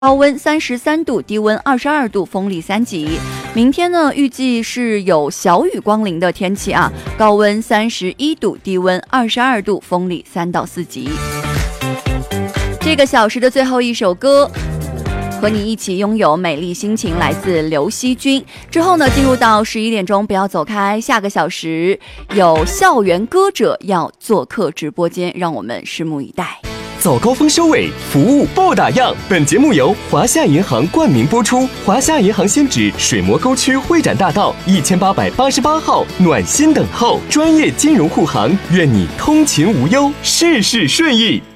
高温33度，低温22度，风力3级。明天呢，预计是有小雨光临的天气啊，高温31度，低温22度，风力3到4级。这个小时的最后一首歌，和你一起拥有美丽心情，来自刘惜君。之后呢，进入到11点钟，不要走开，下个小时有校园歌者要做客直播间，让我们拭目以待。 早高峰收尾，服务不打烊。本节目由华夏银行冠名播出。华夏银行现址水磨沟区会展大道1888号，暖心等候，专业金融护航，愿你通勤无忧，事事顺意。